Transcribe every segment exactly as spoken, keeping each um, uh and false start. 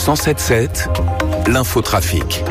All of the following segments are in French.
cent sept sept, l'infotrafic.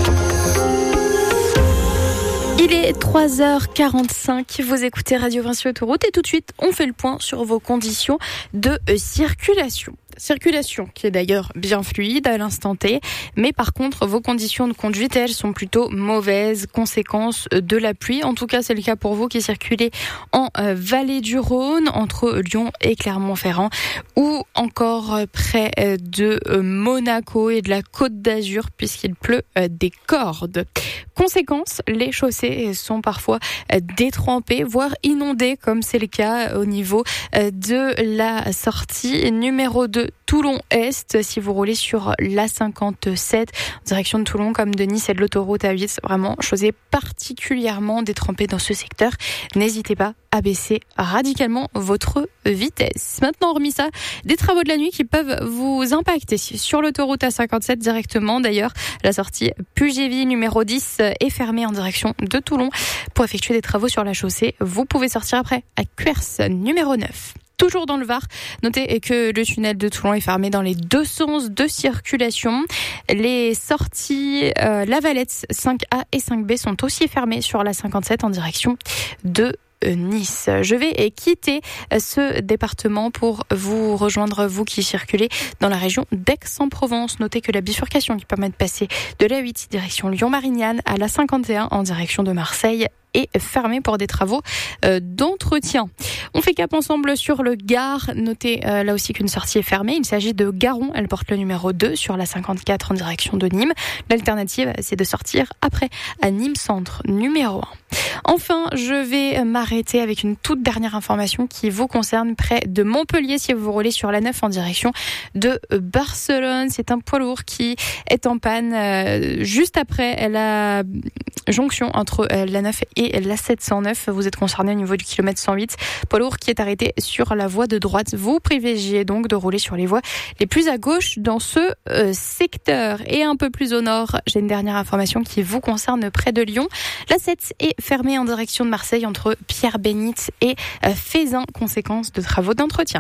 Il est trois heures quarante-cinq, vous écoutez Radio Vinci Autoroute et tout de suite, on fait le point sur vos conditions de circulation. Circulation qui est d'ailleurs bien fluide à l'instant T, mais par contre, vos conditions de conduite, elles sont plutôt mauvaises, conséquence de la pluie. En tout cas, c'est le cas pour vous qui circulez en euh, vallée du Rhône, entre Lyon et Clermont-Ferrand, ou encore euh, près euh, de euh, Monaco et de la Côte d'Azur, puisqu'il pleut euh, des cordes. Conséquence, les chaussées sont parfois euh, détrempées, voire inondées, comme c'est le cas au niveau euh, de la sortie numéro deux. Toulon-Est, si vous roulez sur l'A cinquante-sept, en direction de Toulon comme de Nice et de l'autoroute A huit, vraiment, chose est particulièrement détrempée dans ce secteur. N'hésitez pas à baisser radicalement votre vitesse. Maintenant, hormis ça, des travaux de la nuit qui peuvent vous impacter sur l'autoroute A cinquante-sept directement. D'ailleurs, la sortie Puget-Vie numéro dix est fermée en direction de Toulon. Pour effectuer des travaux sur la chaussée, vous pouvez sortir après à Cuers numéro neuf. Toujours dans le Var, notez que le tunnel de Toulon est fermé dans les deux sens de circulation. Les sorties euh, La Valette cinq A et cinq B sont aussi fermées sur la cinquante-sept en direction de Nice. Je vais quitter ce département pour vous rejoindre, vous qui circulez dans la région d'Aix-en-Provence. Notez que la bifurcation qui permet de passer de l'A huit direction Lyon-Marignane à la cinquante et un en direction de Marseille est fermée pour des travaux euh, d'entretien. On fait cap ensemble sur le Gard. Notez euh, là aussi qu'une sortie est fermée. Il s'agit de Garon. Elle porte le numéro deux sur la cinquante-quatre en direction de Nîmes. L'alternative, c'est de sortir après à Nîmes Centre numéro un. Enfin, je vais m'arrêter avec une toute dernière information qui vous concerne près de Montpellier si vous roulez sur l'A neuf en direction de Barcelone. C'est un poids lourd qui est en panne euh, juste après la jonction entre euh, l'A neuf et l'A sept cent neuf. Vous êtes concerné au niveau du kilomètre cent huit. Poids lourd qui est arrêté sur la voie de droite. Vous privilégiez donc de rouler sur les voies les plus à gauche dans ce euh, secteur. Et un peu plus au nord, j'ai une dernière information qui vous concerne près de Lyon. L'A sept est fermée en direction de Marseille entre Pierre-Bénite et euh, Fézin, conséquence de travaux d'entretien.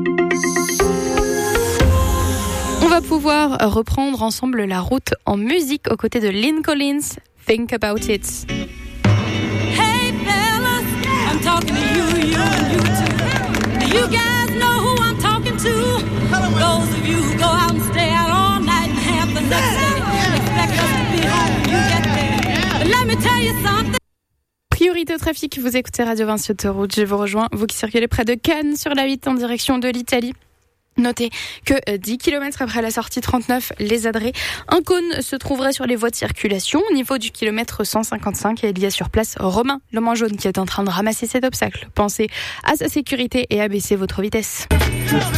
On va pouvoir reprendre ensemble la route en musique aux côtés de Lynn Collins. Think about it. Hey fellas, I'm talking to you, you and you too. Do you guys know who I'm talking to? Those of you who go out and stay out all night and have the next day. Expect us to be home when you get there. But let me tell you something. Priorité au trafic, vous écoutez Radio Vinci Autoroute. Je vous rejoins, vous qui circulez près de Cannes sur la huit en direction de l'Italie. Notez que dix kilomètres après la sortie trente-neuf, les Adrets, un cône se trouverait sur les voies de circulation au niveau du kilomètre cent cinquante-cinq et il y a sur place Romain, l'homme en jaune, qui est en train de ramasser cet obstacle. Pensez à sa sécurité et à baisser votre vitesse.